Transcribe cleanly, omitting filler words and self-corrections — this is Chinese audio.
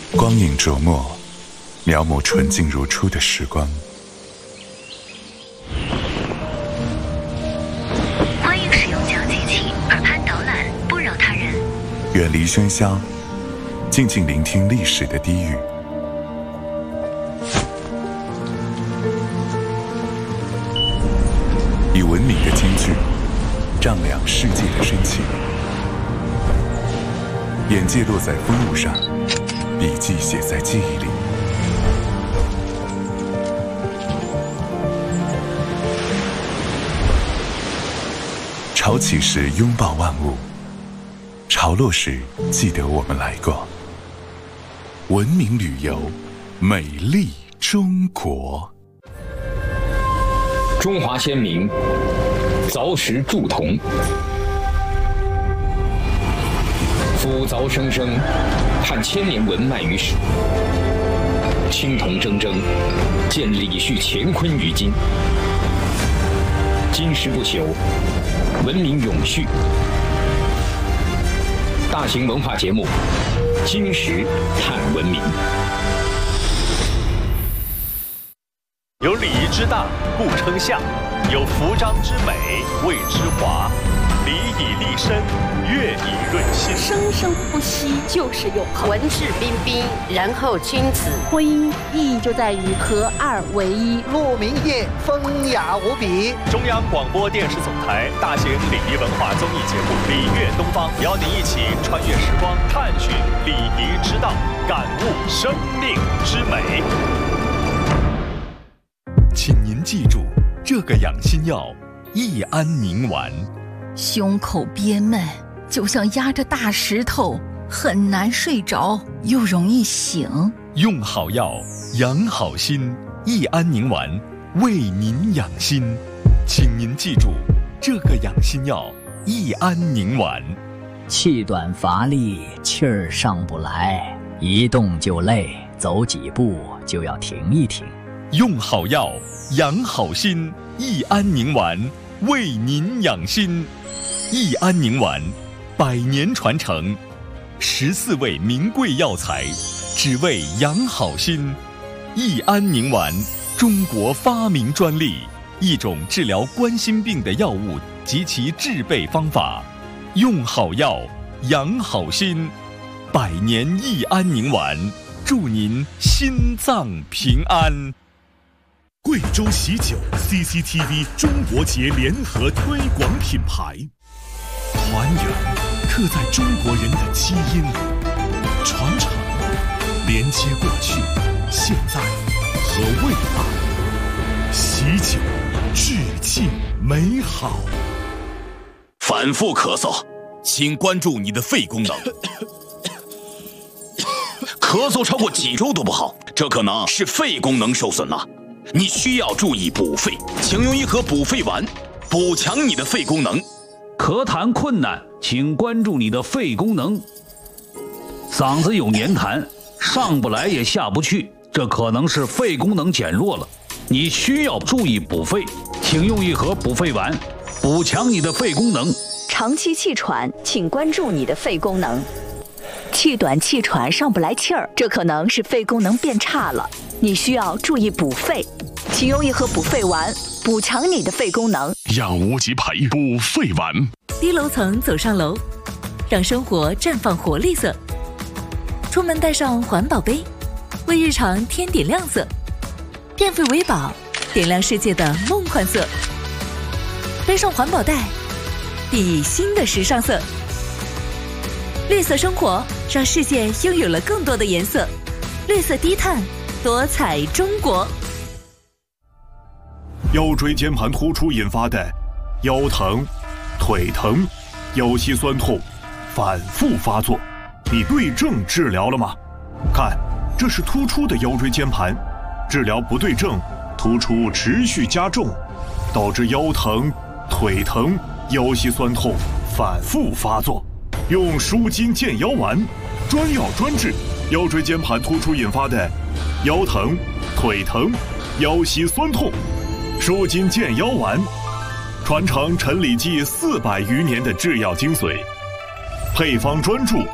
光影灼没，描摹纯净如初的时光。 欢迎使用讲机器，耳畔导览，不扰他人。 远离喧嚣，静静聆听历史的低语。以文明的金句丈量世界的深情，眼界落在风物上，笔记写在记忆里。潮起时拥抱万物，潮落时记得我们来过。文明旅游，美丽中国。 中华先民凿石铸铜，夫凿生生，盼千年文脉于史。青铜铮铮，见李旭乾坤于今。金石不朽，文明永续。大型文化节目《金石探文明》。 有礼仪之大，故称相；有服章之美，谓之华。礼以立身，乐以润心。 生生不息就是永恒。 文质彬彬，然后君子。 婚姻意义就在于合二为一。 鹿鸣夜，风雅无比。 中央广播电视总台大型礼仪文化综艺节目《礼乐东方》，邀您一起穿越时光，探寻礼仪之道，感悟生命之美。 请您记住，这个养心药益安宁丸。 胸口憋闷，就像压着大石头，很难睡着，又容易醒。 用好药，养好心，益安宁丸为您养心。请您记住，这个养心药益安宁丸。 气短乏力，气儿上不来，一动就累，走几步就要停一停。 用好药，养好心，益安宁丸为您养心。益安宁丸100年传承，14味名贵药材，只为养好心。益安宁丸，中国发明专利，一种治疗冠心病的药物及其制备方法。用好药，养好心，100年益安宁丸，祝您心脏平安。 贵州喜酒 CCTV 中国节联合推广品牌，团圆刻在中国人的基因里，传承连接过去、现在和未来，喜酒致敬美好。 反复咳嗽，请关注你的肺功能。咳嗽超过几周都不好，这可能是肺功能受损了。你需要注意补肺，请用一盒补肺丸，补强你的肺功能。 咳痰困难，请关注你的肺功能。嗓子有黏痰，上不来也下不去，这可能是肺功能减弱了。你需要注意补肺，请用一盒补肺丸，补强你的肺功能。 长期气喘，请关注你的肺功能。气短气喘上不来气儿，这可能是肺功能变差了，你需要注意补肺，请用一盒补肺丸，补强你的肺功能。 养无极培补肺丸。 低楼层走上楼，让生活绽放活力色。出门带上环保杯，为日常添点亮色。变废为宝，点亮世界的梦幻色。背上环保袋，熠熠新的时尚色。绿色生活，让世界拥有了更多的颜色。绿色低碳，多彩中国。 腰椎间盘突出引发的腰疼、腿疼、腰膝酸痛反复发作，你对症治疗了吗？看，这是突出的腰椎间盘，治疗不对症，突出持续加重，导致腰疼、腿疼、腰膝酸痛反复发作。用舒筋健腰丸，专药专治腰椎间盘突出引发的腰疼、腿疼、腰膝酸痛。舒筋健腰丸，传承陈李济400余年的制药精髓，配方专注